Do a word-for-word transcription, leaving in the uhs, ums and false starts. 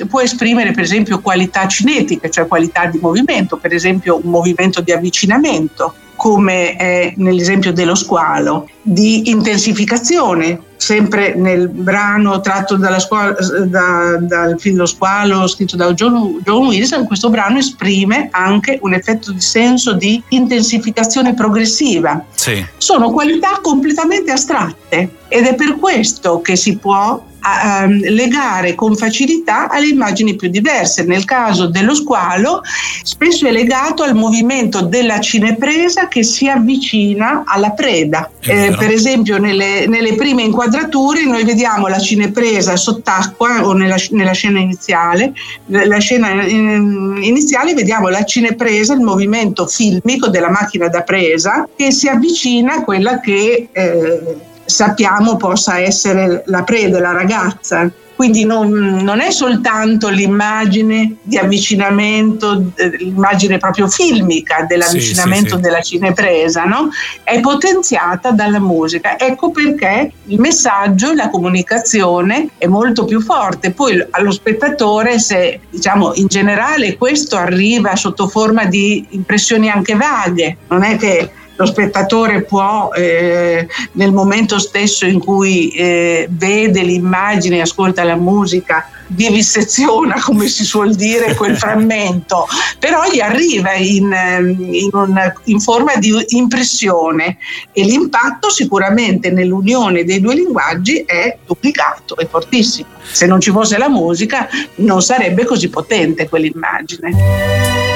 può esprimere per esempio qualità cinetiche, cioè qualità di movimento, per esempio un movimento di avvicinamento, come è nell'esempio dello squalo, di intensificazione, sempre nel brano tratto dalla squalo, da, dal film Lo squalo scritto da John, John Wilson. Questo brano esprime anche un effetto di senso di intensificazione progressiva. Sì. Sono qualità completamente astratte ed è per questo che si può a, a, legare con facilità alle immagini più diverse. Nel caso dello squalo spesso è legato al movimento della cinepresa che si avvicina alla preda. Eh, per esempio nelle, nelle prime inquadrature noi vediamo la cinepresa sott'acqua o nella, nella scena iniziale. La scena in, iniziale vediamo la cinepresa, il movimento filmico della macchina da presa che si avvicina a quella che eh, sappiamo possa essere la preda, la ragazza. Quindi non, non è soltanto l'immagine di avvicinamento, l'immagine proprio filmica dell'avvicinamento sì, sì, sì. della cinepresa, no? È potenziata dalla musica. Ecco perché il messaggio, la comunicazione è molto più forte. Poi allo spettatore, se diciamo in generale questo arriva sotto forma di impressioni anche vaghe, non è che lo spettatore può, eh, nel momento stesso in cui eh, vede l'immagine e ascolta la musica, viviseziona, come si suol dire, quel frammento, però gli arriva in, in, un, in forma di impressione e l'impatto sicuramente nell'unione dei due linguaggi è duplicato, è fortissimo. Se non ci fosse la musica non sarebbe così potente quell'immagine.